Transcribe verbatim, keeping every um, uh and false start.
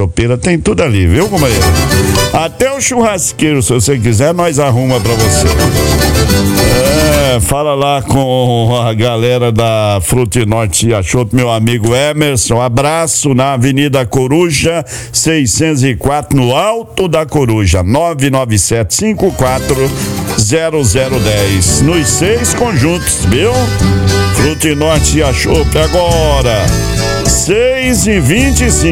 chopeira, tem tudo ali, viu, companheiro? Até o churrasqueiro, se você quiser, nós arruma pra você. É, fala lá com a galera da Frutinorte e Chopp, meu amigo Emerson. Abraço na Avenida Coruja, seiscentos e quatro, no Alto da Coruja, nove nove sete cinco quatro zero zero um zero. Nos seis conjuntos, viu? Frutinorte e Chopp agora, seis e vinte e cinco.